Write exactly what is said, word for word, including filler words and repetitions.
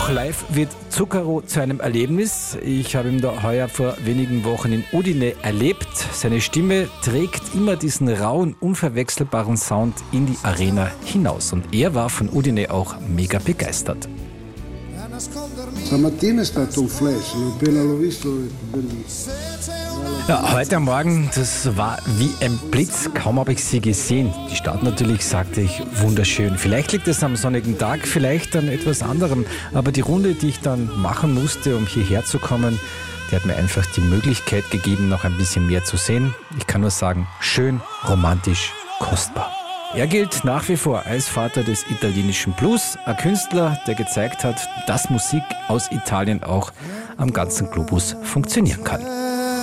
Auch live wird Zucchero zu einem Erlebnis. Ich habe ihn da heuer vor wenigen Wochen in Udine erlebt. Seine Stimme trägt immer diesen rauen, unverwechselbaren Sound in die Arena hinaus. Und er war von Udine auch mega begeistert. Stamattina è stato un flash, appena l'ho visto, bellissimo. Ja, heute Morgen, das war wie ein Blitz, kaum habe ich sie gesehen. Die Stadt natürlich, sagte ich, wunderschön. Vielleicht liegt es am sonnigen Tag, vielleicht an etwas anderem. Aber die Runde, die ich dann machen musste, um hierher zu kommen, die hat mir einfach die Möglichkeit gegeben, noch ein bisschen mehr zu sehen. Ich kann nur sagen, schön, romantisch, kostbar. Er gilt nach wie vor als Vater des italienischen Blues, ein Künstler, der gezeigt hat, dass Musik aus Italien auch am ganzen Globus funktionieren kann.